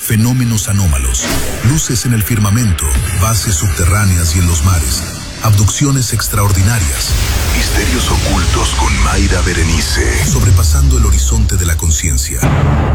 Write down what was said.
fenómenos anómalos, luces en el firmamento, bases subterráneas y en los mares, abducciones extraordinarias, misterios ocultos con Mayra Berenice, sobrepasando el horizonte de la conciencia.